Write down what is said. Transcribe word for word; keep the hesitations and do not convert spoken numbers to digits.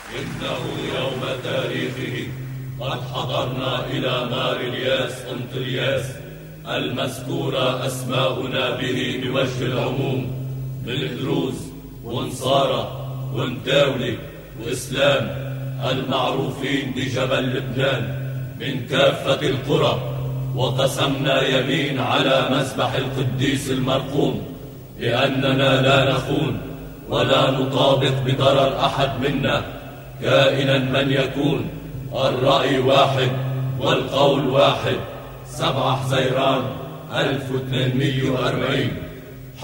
إنه يوم تاريخه قد حضرنا إلى مار الياس أنطرياس المذكورة أسماؤنا به بوجه العموم من دروز ونصارى ونتاولي وإسلام المعروفين بجبل لبنان من كافة القرى، وقسمنا يمين على مذبح القديس المرقوم بأننا لا نخون ولا نطابق بضرر أحد منا كائنا من يكون. الرأي واحد والقول واحد. سبعة حزيران ألف وثمانمئة وأربعين.